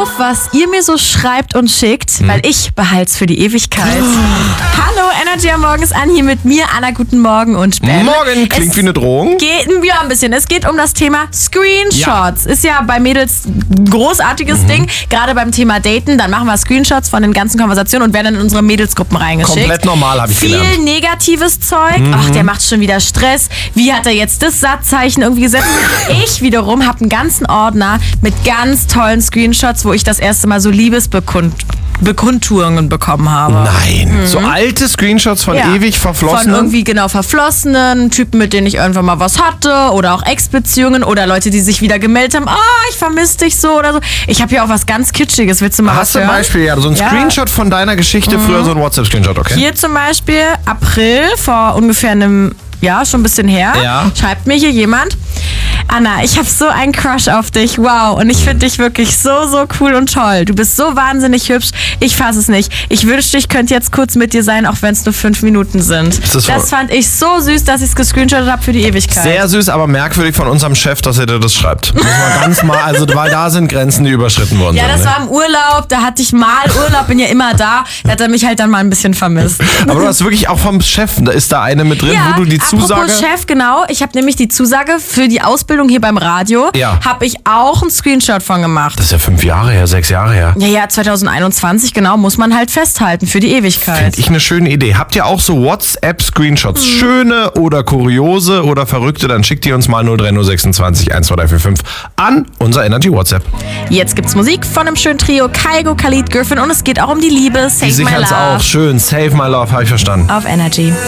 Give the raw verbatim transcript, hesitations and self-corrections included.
auf, was ihr mir so schreibt und schickt, hm. weil ich behalte es für die Ewigkeit. Oh. Hallo, Energy am Morgen ist an, hier mit mir, Anna, guten Morgen und Ben. Morgen, klingt es wie eine Drohung. Geht ja, ein bisschen. Es geht um das Thema Screenshots. Ja. Ist ja bei Mädels ein großartiges mhm. Ding, gerade beim Thema Daten. Dann machen wir Screenshots von den ganzen Konversationen und werden in unsere Mädelsgruppen reingeschickt. Komplett normal, habe ich Viel gelernt. Viel negatives Zeug. Mhm. Ach, der macht schon wieder Stress. Wie hat er jetzt das Satzzeichen irgendwie gesetzt? Ich wiederum habe einen ganzen Ordner mit ganz tollen Screenshots, wo ich das erste Mal so Liebesbekund Bekundtuungen bekommen habe. Nein, mhm. so alte Screenshots von ja. ewig Verflossenen? Von irgendwie genau Verflossenen, Typen, mit denen ich irgendwann mal was hatte oder auch Ex-Beziehungen oder Leute, die sich wieder gemeldet haben, ah, oh, ich vermisse dich so oder so. Ich habe hier auch was ganz Kitschiges. Willst du mal Hast was hören? Hast du ein Beispiel, ja, so ein ja. Screenshot von deiner Geschichte, mhm. früher so ein WhatsApp-Screenshot, okay? Hier zum Beispiel, April, vor ungefähr einem, ja, schon ein bisschen her, ja. schreibt mir hier jemand, Anna, ich habe so einen Crush auf dich, wow, und ich finde dich wirklich so, so cool und toll. Du bist so wahnsinnig hübsch, ich fasse es nicht. Ich wünschte, ich könnte jetzt kurz mit dir sein, auch wenn es nur fünf Minuten sind. Das, das fand ich so süß, dass ich es gescreenshottet habe für die Ewigkeit. Sehr süß, aber merkwürdig von unserem Chef, dass er dir das schreibt. Muss man ganz mal, also weil da sind Grenzen, die überschritten worden ja, sind. Ja, das ne? war im Urlaub, da hatte ich mal Urlaub, bin ja immer da, da hat er mich halt dann mal ein bisschen vermisst. Aber du hast wirklich auch vom Chef, da ist da eine mit drin, ja, wo du die Zusage... apropos Chef, genau, ich habe nämlich die Zusage für die Ausbildung hier beim Radio, ja. habe ich auch einen Screenshot von gemacht. Das ist ja fünf Jahre her, sechs Jahre her. Ja, ja, zwanzig einundzwanzig, genau, muss man halt festhalten für die Ewigkeit. Finde ich eine schöne Idee. Habt ihr auch so WhatsApp-Screenshots? Mhm. Schöne oder kuriose oder verrückte? Dann schickt ihr uns mal null drei null sechsundzwanzig eins zwei drei vier fünf an unser Energy WhatsApp. Jetzt gibt's Musik von einem schönen Trio, Kygo, Khalid, Griffin und es geht auch um die Liebe. Save die My Love. auch schön. Save My Love, habe ich verstanden. Auf Energy.